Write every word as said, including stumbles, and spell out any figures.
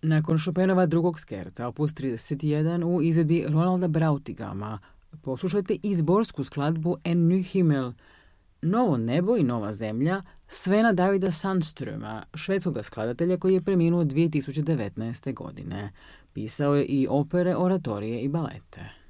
Nakon Chopinova drugog skerca, opus trideset jedan u izvedbi Ronalda Brautigama, poslušajte izborsku skladbu En ny himmel, Novo nebo i nova zemlja, Svena Davida Sandströma, švedskog skladatelja koji je preminuo dvije tisuće devetnaeste. godine. Pisao je i opere, oratorije i balete.